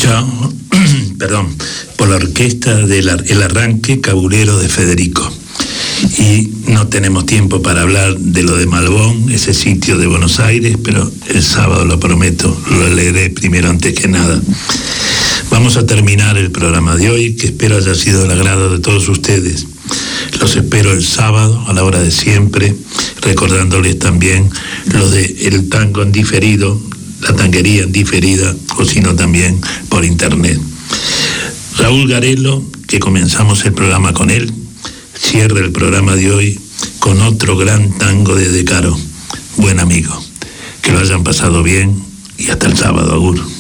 escuchado, perdón, por la orquesta El Arranque Cabulero de Federico. Y no tenemos tiempo para hablar de lo de Malbón, ese sitio de Buenos Aires, pero el sábado lo prometo, lo leeré primero antes que nada. Vamos a terminar el programa de hoy, que espero haya sido del agrado de todos ustedes. Los espero el sábado a la hora de siempre, recordándoles también lo de el tango en diferido, la tanguería en diferida, o sino también por internet. Raúl Garelo, que comenzamos el programa con él, cierra el programa de hoy con otro gran tango de De Caro. Buen amigo, que lo hayan pasado bien y hasta el sábado, agur.